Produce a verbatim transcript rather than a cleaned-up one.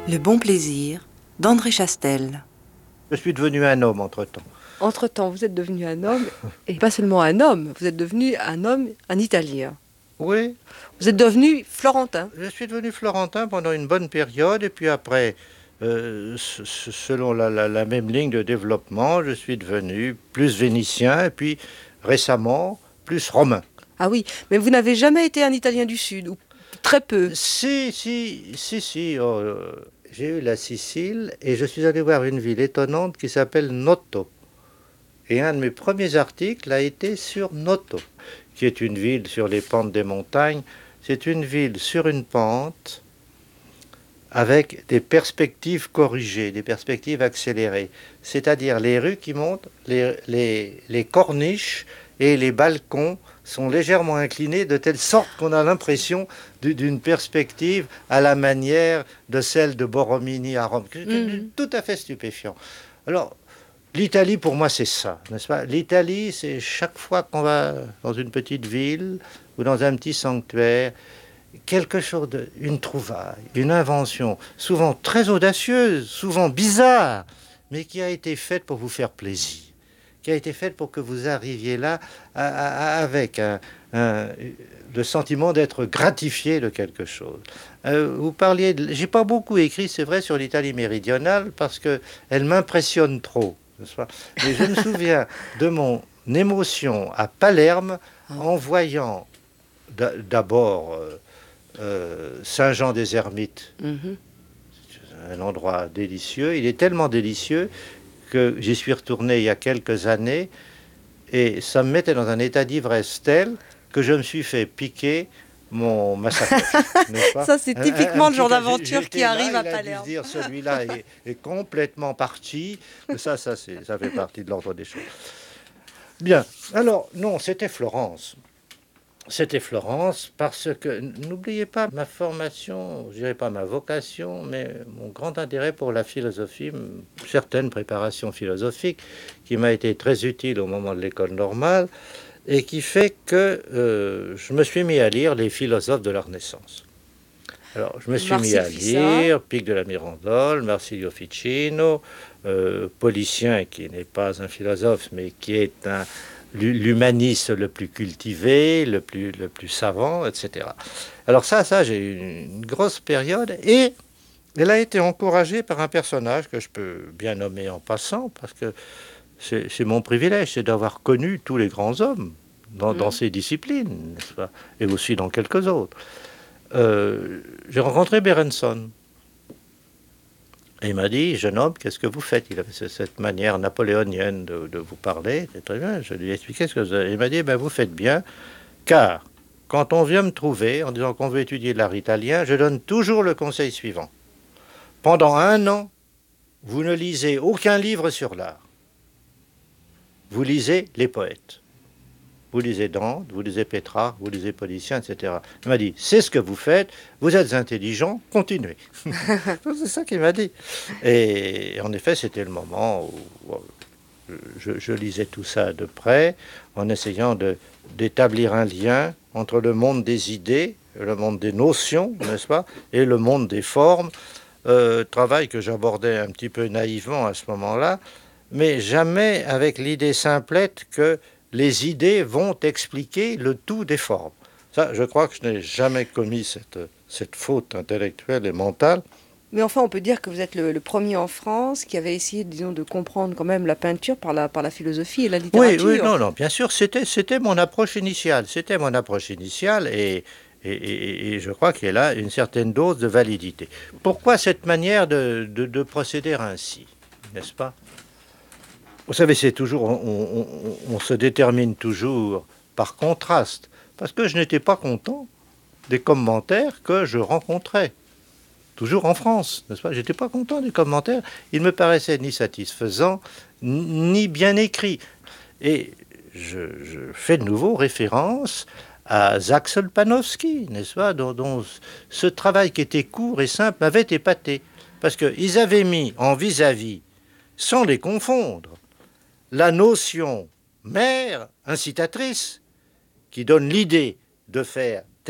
Le bon plaisir d'André Chastel. Je suis devenu un homme entre-temps. Entre-temps, vous êtes devenu un homme, et pas seulement un homme, vous êtes devenu un homme, un Italien. Oui, Vous êtes devenu florentin. je suis devenu florentin pendant une bonne période, et puis après, euh, s- s- selon la, la- la même ligne de développement, je suis devenu plus vénitien, et puis récemment, plus romain. Ah oui, mais vous n'avez jamais été un Italien du Sud, ou très peu. Si, si, si, si, oh, euh, j'ai eu la Sicile, et je suis allé voir une ville étonnante qui s'appelle Noto. Et un de mes premiers articles a été sur Noto, qui est une ville sur les pentes des montagnes. C'est une ville sur une pente avec des perspectives corrigées, des perspectives accélérées. C'est-à-dire les rues qui montent, les, les, les corniches et les balcons sont légèrement inclinés de telle sorte qu'on a l'impression du- d'une perspective à la manière de celle de Borromini à Rome. Mhm. Tout à fait stupéfiant. Alors, l'Italie, pour moi, c'est ça, n'est-ce pas? L'Italie, c'est chaque fois qu'on va dans une petite ville ou dans un petit sanctuaire, quelque chose de, une trouvaille, une invention, souvent très audacieuse, souvent bizarre, mais qui a été faite pour vous faire plaisir, qui a été faite pour que vous arriviez là à- à- à- avec un, un- le sentiment d'être gratifié de quelque chose. Euh, vous parliez, de, j'ai pas beaucoup écrit, c'est vrai, sur l'Italie méridionale parce que elle m'impressionne trop, n'est-ce pas? Mais je me souviens de mon émotion à Palerme en voyant d'a- d'abord euh, euh, Saint-Jean-des-Ermites, Mhm. un endroit délicieux. Il est tellement délicieux que j'y suis retourné il y a quelques années et ça me mettait dans un état d'ivresse tel que je me suis fait piquer mon ma sacoche, n'est-ce pas? Ça, c'est Un- un- typiquement un le genre petit- d'aventure j'étais qui là, arrive à il a dû se Palerme. dire celui-là est, est complètement parti. Mais ça, ça, c'est, ça fait partie de l'ordre des choses. Bien. Alors, non, c'était Florence. C'était Florence parce que, n'oubliez pas, ma formation, je dirais pas ma vocation, mais mon grand intérêt pour la philosophie, m- certaines préparations philosophiques, qui m'a été très utile au moment de l'école normale, et qui fait que euh, je me suis mis à lire les philosophes de la Renaissance. Alors, je me suis mis à Marcille Fissat. lire Pic de la Mirandole, Marsilio Ficino, euh, Policien, qui n'est pas un philosophe, mais qui est un l'hu- l'humaniste le plus cultivé, le plus, le plus savant, et cetera. Alors ça, ça, j'ai eu une, une grosse période, et elle a été encouragée par un personnage que je peux bien nommer en passant, parce que c'est c'est mon privilège, c'est d'avoir connu tous les grands hommes dans, dans Mhm. ces disciplines, n'est-ce pas? Et aussi dans quelques autres. Euh, j'ai rencontré Berenson. Et il m'a dit, jeune homme, qu'est-ce que vous faites? Il avait ce- cette manière napoléonienne de, de vous parler. C'est très bien. Je lui ai expliqué ce que vous avez. Il m'a dit, ben, vous faites bien, car quand on vient me trouver en disant qu'on veut étudier l'art italien, je donne toujours le conseil suivant. Pendant un an, vous ne lisez aucun livre sur l'art. Vous lisez les poètes. Vous lisez Dante, vous lisez Pétrarque, vous lisez Policien, et cetera. Il m'a dit, c'est ce que vous faites, vous êtes intelligent, continuez. C'est ça qu'il m'a dit. Et en effet, c'était le moment où je, je lisais tout ça de près, en essayant de, d'établir un lien entre le monde des idées, le monde des notions, n'est-ce pas, et le monde des formes. Euh, travail que j'abordais un petit peu naïvement à ce moment-là, mais jamais avec l'idée simplette que les idées vont expliquer le tout des formes. Ça, je crois que je n'ai jamais commis cette, cette faute intellectuelle et mentale. Mais enfin, on peut dire que vous êtes le, le premier en France qui avait essayé, disons, de comprendre quand même la peinture par la, par la philosophie et la Oui, littérature. oui, non, non, bien sûr, c'était, c'était mon approche initiale. C'était mon approche initiale et, et, et- et je crois qu'elle a une certaine dose de validité. Pourquoi cette manière de, de- de procéder ainsi, n'est-ce pas? Vous savez, c'est toujours, on, on- on- on se détermine toujours par contraste, parce que je n'étais pas content des commentaires que je rencontrais, toujours en France, n'est-ce pas? J'étais pas content des commentaires, ils me paraissaient ni satisfaisants, ni bien écrits. Et je, je fais de nouveau référence à Zaxel Panofsky, n'est-ce pas, dont, dont ce travail qui était court et simple m'avait épaté, parce qu'ils avaient mis en vis-à-vis, sans les confondre, la notion mère incitatrice qui donne l'idée de faire